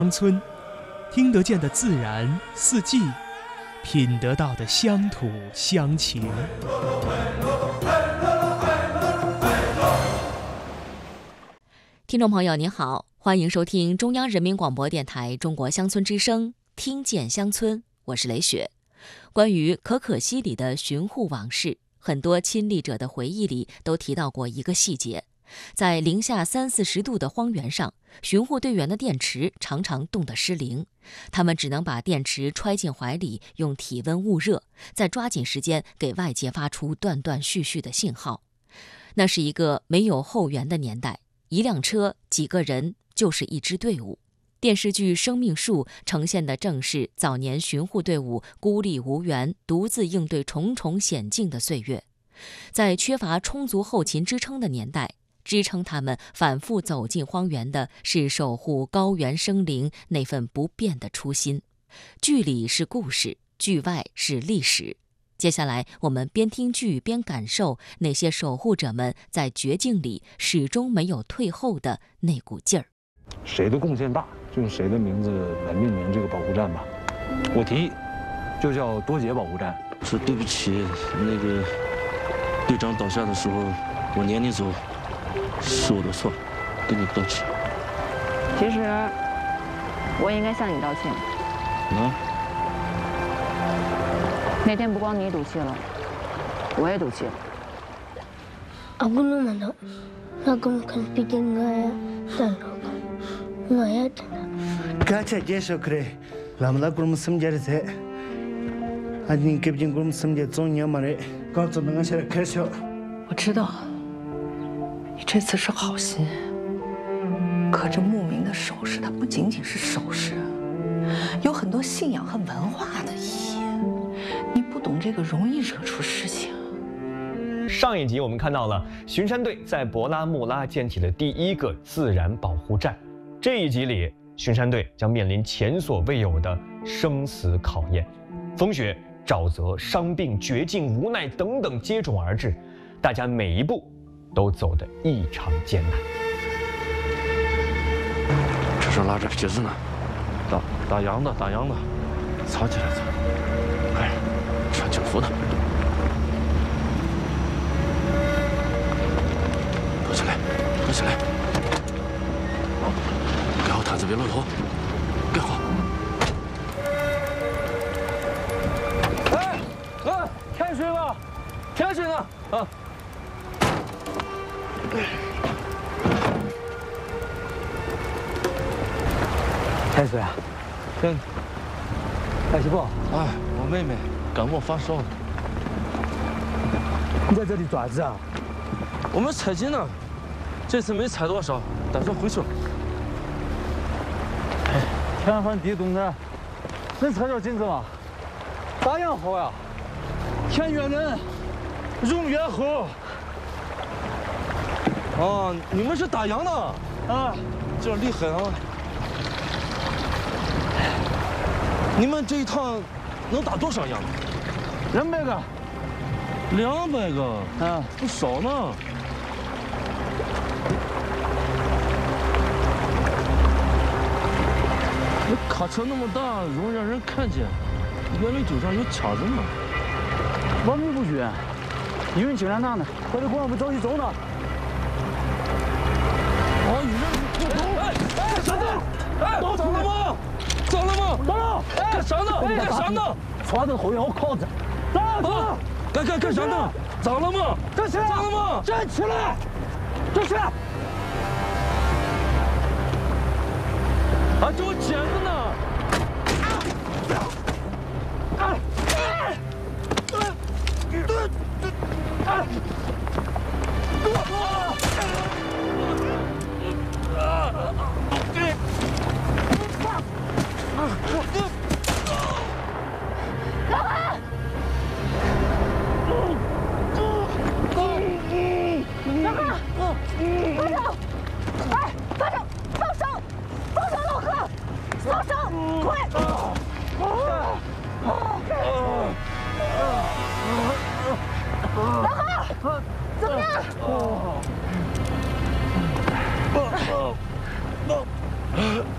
乡村，听得见的自然四季，品得到的乡土乡情。 听众朋友您好，欢迎收听中央人民广播电台中国乡村之声，听见乡村，我是雷雪。关于可可西里的巡护往事，很多亲历者的回忆里都提到过一个细节，在零下30-40度的荒原上，巡护队员的电池常常冻得失灵，他们只能把电池揣进怀里，用体温捂热，再抓紧时间给外界发出断断续续的信号。那是一个没有后援的年代，一辆车几个人就是一支队伍。电视剧《生命树》呈现的正是早年巡护队伍孤立无援、独自应对重重险境的岁月。在缺乏充足后勤支撑的年代，支撑他们反复走进荒原的是守护高原生灵那份不变的初心。剧里是故事，剧外是历史。接下来我们边听剧边感受那些守护者们在绝境里始终没有退后的那股劲儿。 谁的贡献大，就用谁的名字来命名这个保护站吧。我提议，就叫多杰保护站。 说对不起，那个队长倒下的时候，我撵你走，是我的错，跟你道歉。 其实我应该向你道歉。那天不光你赌气了，我也赌气了。 Aku naman nagong kanpigin ngaya talaga ngaya talaga. Kacha jesho kre, lamla kurum samjarse. Adin kibjin kurum samje zonya mare, kanzo nanga shara kesho. 我知道，你这次是好心，可这牧民的首饰，它不仅仅是首饰，有很多信仰和文化的意义。你不懂这个，容易惹出事情。 上一集我们看到了巡山队在博拉木拉建起了第一个自然保护站，这一集里，巡山队将面临前所未有的生死考验，风雪、沼泽、伤病、绝境、无奈等等接踵而至，大家每一步都走得异常艰难。 这是拉着鞋子呢， 打烊的， 藏起来藏。哎，穿警服的。躲起来！盖好毯子，别露头。盖好。 天水了，天水了啊！ 太水啊，真，太西不？ 哎，我妹妹感冒发烧了。 你在这里爪子啊？ 我们采金呢。这次没采多少，打算回去了。 天寒地冻的，能采着金子吗？咋样好呀？天越冷，容越厚。 啊，你们是打烊的啊？ 这厉害啊！你们这一趟能打多少烊 ？200个。 200个啊，不少呢。那卡车那么大，容易让人看见。原来酒上有卡子呢。 我们不去，因为经常拿呢，我这光不着急走呢。 哦，你这不走？哎，小子，哎，走了吗？走了吗？ 走了。 干啥呢？干啥呢？ 抓着后腰铐子。走。 干啥呢？咋了吗？ 站起来！ 咋了吗？ 站起来！站起来！ 啊，这我剪子呢。